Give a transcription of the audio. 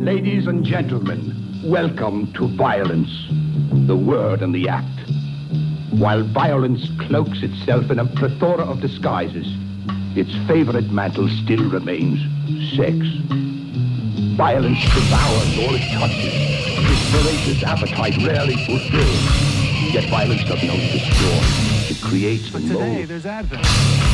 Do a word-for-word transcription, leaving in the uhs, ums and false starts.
Ladies and gentlemen, welcome to violence, the word and the act. While violence cloaks itself in a plethora of disguises, its favorite mantle still remains sex. Violence devours all it touches, its voracious appetite rarely fulfilled. Yet violence doesn't only destroy, it creates and molds. Today, there's Advent.